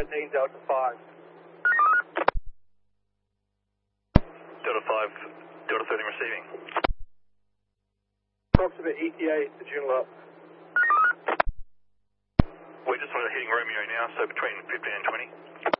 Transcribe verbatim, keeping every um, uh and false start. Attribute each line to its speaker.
Speaker 1: seventeen, Delta five.
Speaker 2: Delta five, Delta thirteen receiving.
Speaker 1: Approximate E T A to Joondalup.
Speaker 2: We're just sort of hitting Romeo now, so between fifteen and twenty.